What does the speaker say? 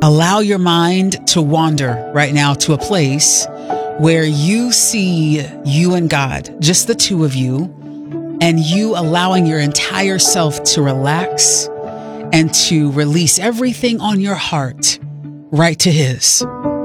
Allow your mind to wander right now to a place where you see you and God, just the two of you, and you allowing your entire self to relax and to release everything on your heart right to His.